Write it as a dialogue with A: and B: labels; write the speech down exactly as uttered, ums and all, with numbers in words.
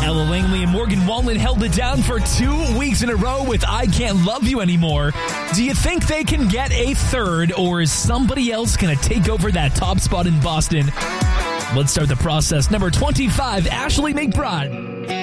A: Ella Langley and Morgan Wallen held it down for two weeks in a row with I Can't Love You Anymore. Do you think they can get a third, or is somebody else going to take over that top spot in Boston? Let's start the process. Number twenty-five, Ashley McBride.